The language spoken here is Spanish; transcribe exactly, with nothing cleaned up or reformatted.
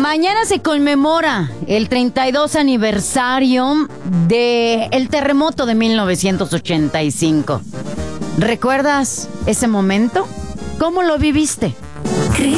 Mañana se conmemora el treinta y dos aniversario del terremoto de mil novecientos ochenta y cinco. ¿Recuerdas ese momento? ¿Cómo lo viviste?